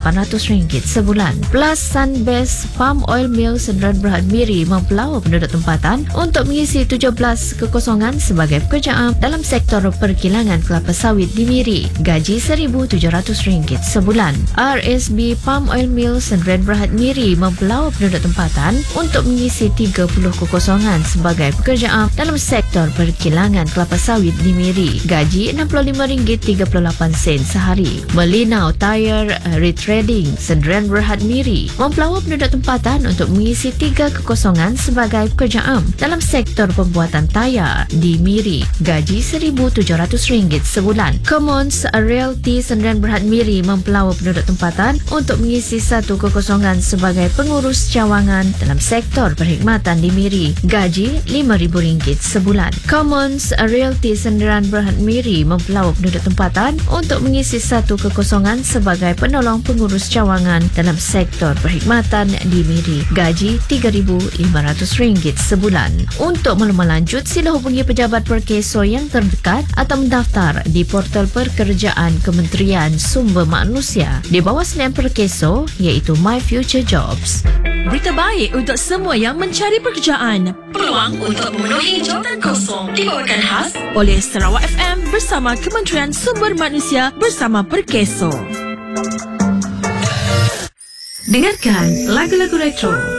RM800 sebulan. Plus Sunbest Palm Oil Mill Sdn Bhd Miri mempelawa penduduk tempatan untuk mengisi 17 kekosongan sebagai pekerja am dalam sektor perkilangan kelapa sawit di Miri. Gaji RM1,700 sebulan. RSB Palm Oil Mill Sdn Bhd Miri mempelawa penduduk tempatan untuk mengisi 30 kekosongan sebagai pekerja am dalam sektor perkilangan kelapa sawit di Miri. Gaji RM65.38 sehari. Melinau Tire Retrading Sdn Bhd Miri mempelawa penduduk tempatan untuk mengisi 3 kekosongan sebagai pekerja am dalam sektor pembuatan tayar di Miri. Gaji RM1,700 sebulan. Commons Realty Sdn Bhd Miri mempelawa penduduk tempatan untuk mengisi 1 kekosongan sebagai pengurus cawangan dalam sektor perkhidmatan di Miri. Gaji RM5,000 sebulan. Commons Realty Sdn Bhd Miri mempelawa penduduk tempatan untuk mengisi 1 kekosongan sebagai penolong pengurus cawangan dalam sektor perkhidmatan di Miri. Gaji RM3,500 sebulan. Untuk maklumat lanjut, sila hubungi pejabat Perkeso yang terdekat atau mendaftar di portal pekerjaan Kementerian Sumber Manusia di bawah selian Perkeso iaitu My Future Jobs. Berita baik untuk semua yang mencari pekerjaan. Peluang untuk memenuhi jawatan kosong dibawakan khas oleh Sarawak FM bersama Kementerian Sumber Manusia bersama Perkeso. Dengarkan lagu-lagu retro